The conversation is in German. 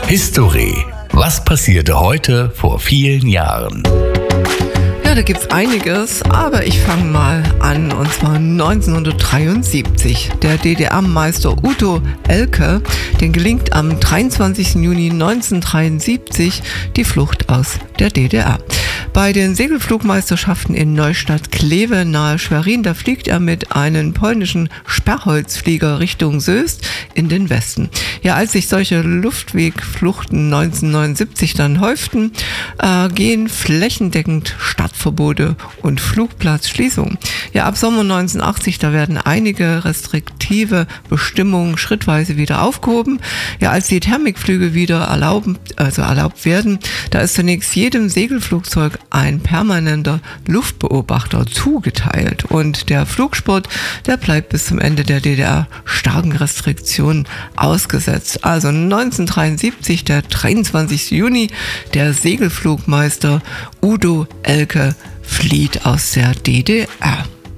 History. Was passierte heute vor vielen Jahren? Ja, da gibt's einiges, aber ich fange mal an, und zwar 1973. Der DDR-Meister Udo Elke, den gelingt am 23. Juni 1973 die Flucht aus der DDR. Bei den Segelflugmeisterschaften in Neustadt-Kleve nahe Schwerin, da fliegt er mit einem polnischen Sperrholzflieger Richtung Soest in den Westen. Ja, als sich solche Luftwegfluchten 1979 dann häuften, gehen flächendeckend Startverbote und Flugplatzschließungen. Ja, ab Sommer 1980, da werden einige restriktive Bestimmungen schrittweise wieder aufgehoben. Ja, als die Thermikflüge wieder erlaubt werden, da ist zunächst jedem Segelflugzeug ein permanenter Luftbeobachter zugeteilt. Und der Flugsport, der bleibt bis zum Ende der DDR starken Restriktionen ausgesetzt. Also 1973, der 23. Juni, der Segelflugmeister Udo Elke flieht aus der DDR.